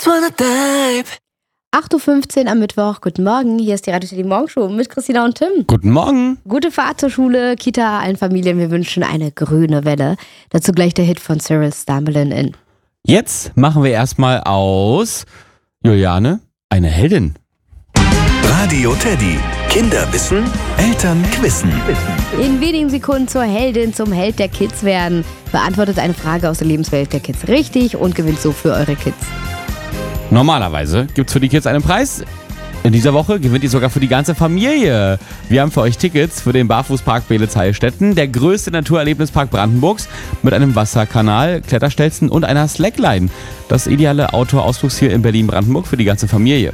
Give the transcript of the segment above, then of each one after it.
8.15 Uhr am Mittwoch. Guten Morgen, hier ist die Radio Teddy Morgenshow mit Christina und Tim. Guten Morgen. Gute Fahrt zur Schule, Kita, allen Familien. Wir wünschen eine grüne Welle. Dazu gleich der Hit von Cyril, Stumbling In. Jetzt machen wir erstmal aus Juliane eine Heldin. Radio Teddy. Kinder wissen, Eltern quissen. In wenigen Sekunden zur Heldin, zum Held der Kids werden. Beantwortet eine Frage aus der Lebenswelt der Kids richtig und gewinnt so für eure Kids. Normalerweise gibt's für die Kids einen Preis. In dieser Woche gewinnt ihr sogar für die ganze Familie. Wir haben für euch Tickets für den Barfußpark Beelitz-Heilstätten, der größte Naturerlebnispark Brandenburgs, mit einem Wasserkanal, Kletterstelzen und einer Slackline. Das ideale Outdoor-Ausflugsziel in Berlin-Brandenburg für die ganze Familie.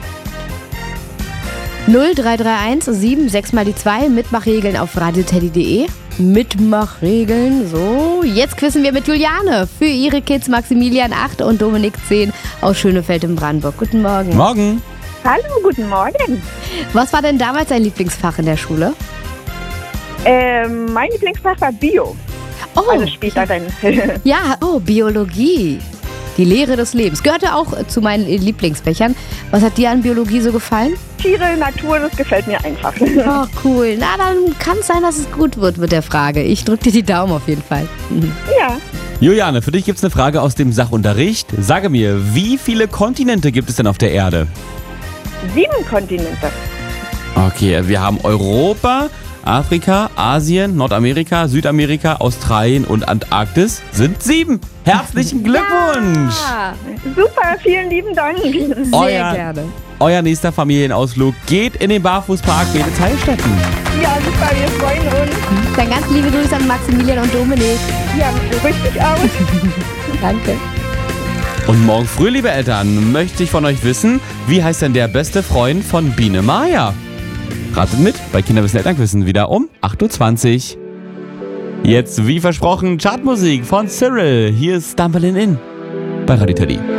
0331 76 mal die 2, Mitmachregeln auf radioteddy.de. Mitmachregeln, so. Jetzt quissen wir mit Juliane für ihre Kids Maximilian 8 und Dominik 10 aus Schönefeld in Brandenburg. Guten Morgen. Morgen. Hallo, guten Morgen. Was war denn damals dein Lieblingsfach in der Schule? Mein Lieblingsfach war Bio. Oh, Also später dann. ja, Biologie. Die Lehre des Lebens. Gehörte auch zu meinen Lieblingsfächern. Was hat dir an Biologie so gefallen? Tiere, Natur, das gefällt mir einfach. Oh, cool. Na, dann kann es sein, dass es gut wird mit der Frage. Ich drücke dir die Daumen auf jeden Fall. Ja, Juliane, für dich gibt's eine Frage aus dem Sachunterricht. Sage mir, wie viele Kontinente gibt es denn auf der Erde? 7 Kontinente. Okay, wir haben Europa, Afrika, Asien, Nordamerika, Südamerika, Australien und Antarktis. Sind 7. Herzlichen Glückwunsch! Ja, Super, vielen lieben Dank. sehr gerne. Euer nächster Familienausflug geht in den Barfußpark Beelitz-Heilstätten. Ja, super, wir freuen uns. Dann ganz liebe Grüße an Maximilian und Dominik. Ja, richtig aus. Danke. Und morgen früh, liebe Eltern, möchte ich von euch wissen, wie heißt denn der beste Freund von Biene Maya? Ratet mit bei Kinderwissen Elternquissen wieder um 8.20 Uhr. Jetzt, wie versprochen, Chartmusik von Cyril. Hier ist Stumbling In bei Radio Teddy.